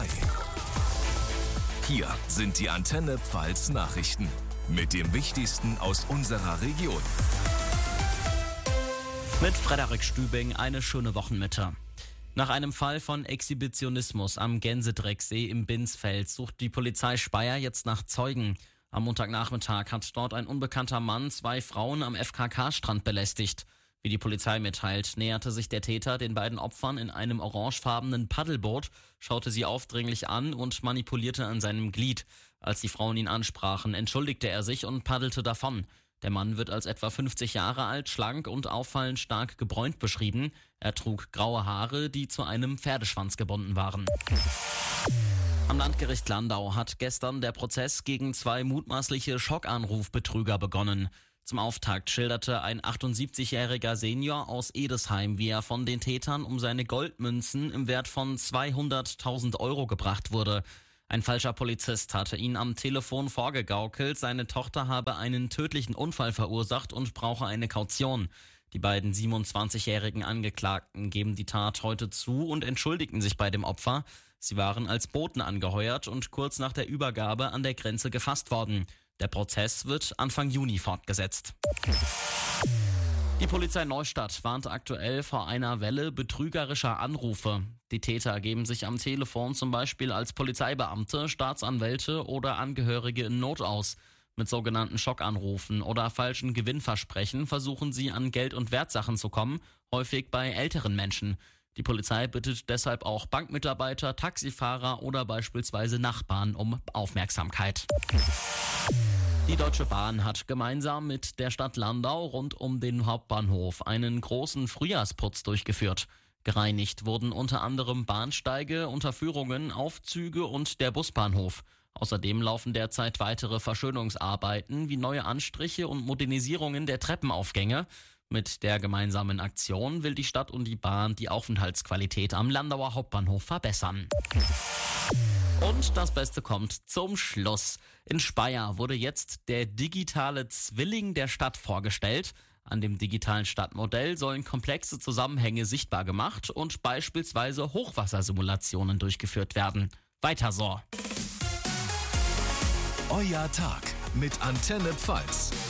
2. Hier sind die Antenne Pfalz Nachrichten mit dem Wichtigsten aus unserer Region. Mit Frederik Stübing eine schöne Wochenmitte. Nach einem Fall von Exhibitionismus am Gänsedrecksee im Binsfeld sucht die Polizei Speyer jetzt nach Zeugen. Am Montagnachmittag hat dort ein unbekannter Mann 2 Frauen am FKK-Strand belästigt. Wie die Polizei mitteilt, näherte sich der Täter den beiden Opfern in einem orangefarbenen Paddelboot, schaute sie aufdringlich an und manipulierte an seinem Glied. Als die Frauen ihn ansprachen, entschuldigte er sich und paddelte davon. Der Mann wird als etwa 50 Jahre alt, schlank und auffallend stark gebräunt beschrieben. Er trug graue Haare, die zu einem Pferdeschwanz gebunden waren. Am Landgericht Landau hat gestern der Prozess gegen 2 mutmaßliche Schockanrufbetrüger begonnen. Zum Auftakt schilderte ein 78-jähriger Senior aus Edesheim, wie er von den Tätern um seine Goldmünzen im Wert von 200.000 Euro gebracht wurde. Ein falscher Polizist hatte ihn am Telefon vorgegaukelt, seine Tochter habe einen tödlichen Unfall verursacht und brauche eine Kaution. Die beiden 27-jährigen Angeklagten geben die Tat heute zu und entschuldigten sich bei dem Opfer. Sie waren als Boten angeheuert und kurz nach der Übergabe an der Grenze gefasst worden. Der Prozess wird Anfang Juni fortgesetzt. Die Polizei Neustadt warnt aktuell vor einer Welle betrügerischer Anrufe. Die Täter geben sich am Telefon zum Beispiel als Polizeibeamte, Staatsanwälte oder Angehörige in Not aus. Mit sogenannten Schockanrufen oder falschen Gewinnversprechen versuchen sie an Geld- und Wertsachen zu kommen, häufig bei älteren Menschen. Die Polizei bittet deshalb auch Bankmitarbeiter, Taxifahrer oder beispielsweise Nachbarn um Aufmerksamkeit. Die Deutsche Bahn hat gemeinsam mit der Stadt Landau rund um den Hauptbahnhof einen großen Frühjahrsputz durchgeführt. Gereinigt wurden unter anderem Bahnsteige, Unterführungen, Aufzüge und der Busbahnhof. Außerdem laufen derzeit weitere Verschönungsarbeiten wie neue Anstriche und Modernisierungen der Treppenaufgänge. Mit der gemeinsamen Aktion will die Stadt und die Bahn die Aufenthaltsqualität am Landauer Hauptbahnhof verbessern. Und das Beste kommt zum Schluss. In Speyer wurde jetzt der digitale Zwilling der Stadt vorgestellt. An dem digitalen Stadtmodell sollen komplexe Zusammenhänge sichtbar gemacht und beispielsweise Hochwassersimulationen durchgeführt werden. Weiter so. Euer Tag mit Antenne Pfalz.